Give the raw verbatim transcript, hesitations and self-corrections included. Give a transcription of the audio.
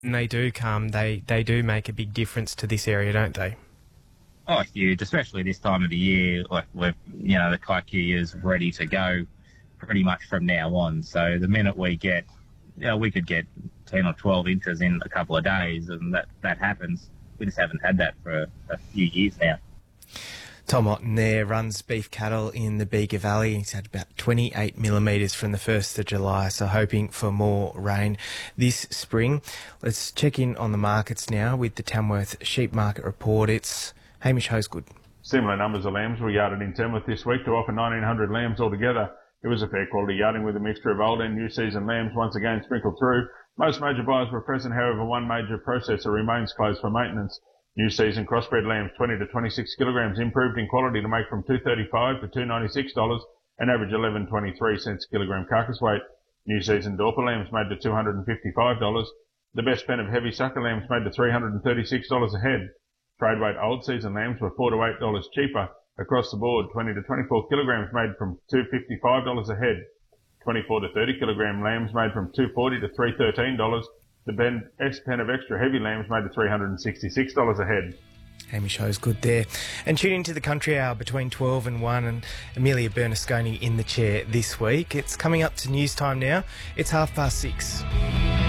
And they do come, they, they do make a big difference to this area, don't they? Oh, huge, especially this time of the year. Like we're, you know, the Kaiku is ready to go pretty much from now on. So the minute we get, you know, we could get ten or twelve inches in a couple of days, and that, that happens. We just haven't had that for a few years now. Tom Otten there runs beef cattle in the Bega Valley. He's had about twenty-eight millimetres from the first of July, so hoping for more rain this spring. Let's check in on the markets now with the Tamworth Sheep Market Report. It's Hamish Hosegood. Similar numbers of lambs were yarded in Tamworth this week to offer nineteen hundred lambs altogether. It was a fair quality yarding with a mixture of old and new season lambs once again sprinkled through. Most major buyers were present, however one major processor remains closed for maintenance. New season crossbred lambs twenty to twenty-six kilograms improved in quality to make from two thirty-five to two ninety-six dollars and average eleven twenty-three cents a kilogram carcass weight. New season Dorper lambs made to two hundred fifty-five dollars. The best pen of heavy sucker lambs made to three hundred thirty-six dollars a head. Trade weight old season lambs were four to eight dollars cheaper across the board. twenty to twenty-four kilograms made from two fifty-five dollars a head. twenty-four to thirty kilogram lambs made from two forty to three thirteen dollars. The Ben S pen of extra heavy lambs made to three hundred sixty-six dollars a head. Hamish Hosegood there. And tune into the Country Hour between twelve and one, and Amelia Bernasconi in the chair this week. It's coming up to news time now. It's half past six.